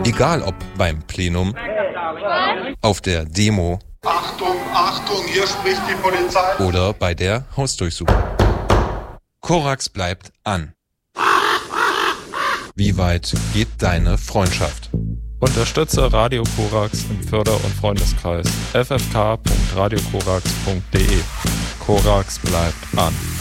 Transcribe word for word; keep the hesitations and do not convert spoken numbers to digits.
Egal ob beim Plenum, auf der Demo, Achtung, Achtung, hier spricht die Polizei, oder bei der Hausdurchsuchung. Korax bleibt an. Wie weit geht deine Freundschaft? Unterstütze Radio Korax im Förder- und Freundeskreis f f k punkt radio korax punkt d e. Korax bleibt an.